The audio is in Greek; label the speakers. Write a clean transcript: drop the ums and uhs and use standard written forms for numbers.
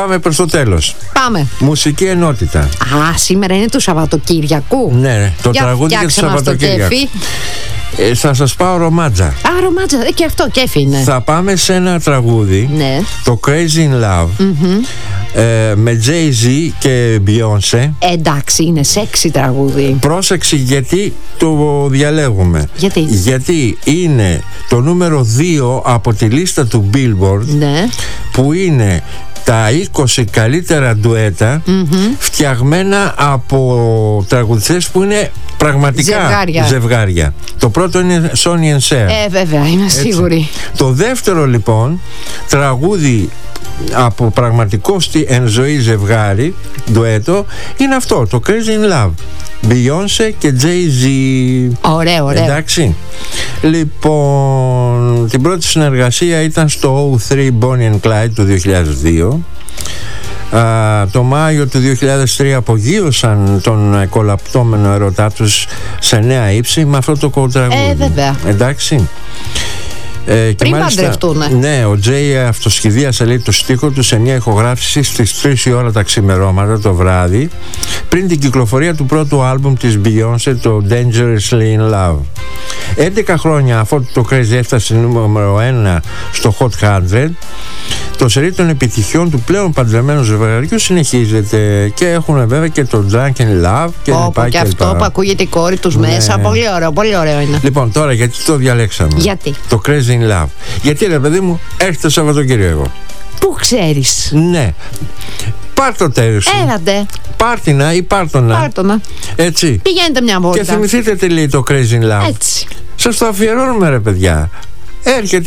Speaker 1: πάμε προς το τέλος.
Speaker 2: Πάμε.
Speaker 1: Μουσική ενότητα.
Speaker 2: Α, σήμερα είναι του Σαββατοκύριακου.
Speaker 1: Ναι, το τραγούδι για το Σαββατοκύριακο. Θα σας πάω ρομάτζα.
Speaker 2: Α, ρομάτζα, και αυτό κέφι είναι.
Speaker 1: Θα πάμε σε ένα τραγούδι,
Speaker 2: ναι,
Speaker 1: το Crazy in Love, με Jay-Z και Beyoncé.
Speaker 2: Εντάξει, είναι σεξι τραγούδι.
Speaker 1: Πρόσεξε γιατί το διαλέγουμε. Γιατί είναι το νούμερο 2 από τη λίστα του Billboard, ναι, που είναι τα 20 καλύτερα ντουέτα φτιαγμένα από τραγουδιστές που είναι πραγματικά ζευγάρια. Το πρώτο είναι Sonny and Cher.
Speaker 2: Βέβαια, είμαι σίγουρη.
Speaker 1: Το δεύτερο λοιπόν τραγούδι από πραγματικό εν ζωή ζευγάρι, ντουέτο, είναι αυτό, το Crazy in Love, Beyoncé και Jay-Z.
Speaker 2: Ωραίο.
Speaker 1: Εντάξει. Λοιπόν, την πρώτη συνεργασία ήταν στο O3 Bonnie and Clyde του 2002. Το Μάιο του 2003 απογείωσαν τον κολαπτώμενο ερωτά τους σε νέα ύψη με αυτό το τραγούδι.
Speaker 2: Βέβαια.
Speaker 1: Εντάξει.
Speaker 2: Πριν παντρευτούνε.
Speaker 1: Ναι, ο Τζέι αυτοσχεδίασε, λέει, το στίχο του σε μια ηχογράφηση στις 3 η ώρα τα ξημερώματα το βράδυ, πριν την κυκλοφορία του πρώτου άλμπουμ της Beyoncé, το Dangerously in Love. 11 χρόνια αφού το Crazy έφτασε νούμερο 1 στο Hot 100, το σερί των επιτυχιών του πλέον παντρεμένου ζευγαριού συνεχίζεται και έχουν βέβαια και το Drunk in Love και λοιπά.
Speaker 2: Και αυτό που ακούγεται η κόρη τους μέσα. Πολύ ωραίο είναι.
Speaker 1: Λοιπόν, τώρα γιατί το διαλέξαμε?
Speaker 2: Γιατί?
Speaker 1: Το Crazy in Love. Γιατί, ρε παιδί μου, έρχεται το Σαββατοκύριακο.
Speaker 2: Πού ξέρεις?
Speaker 1: Ναι. Πάρ' το τέρι σου.
Speaker 2: Έλατε.
Speaker 1: Πάρτινα ή πάρτονα. Έτσι.
Speaker 2: Πηγαίνετε μια βόλτα.
Speaker 1: Και θυμηθείτε τι λέει το Crazy in Love.
Speaker 2: Έτσι.
Speaker 1: Σας το αφιερώνουμε, ρε παιδιά. Έρχεται